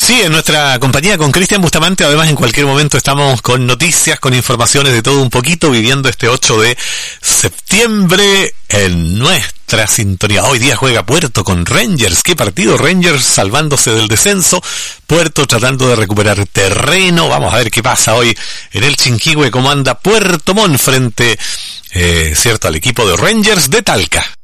Sí, en nuestra compañía con Cristian Bustamante, además en cualquier momento estamos con noticias, con informaciones de todo un poquito, viviendo este 8 de septiembre en nuestra sintonía. Hoy día juega Puerto con Rangers. ¿Qué partido? Rangers salvándose del descenso, Puerto tratando de recuperar terreno. Vamos a ver qué pasa hoy en el Chinquihue, cómo anda Puerto Montt frente, cierto, al equipo de Rangers de Talca.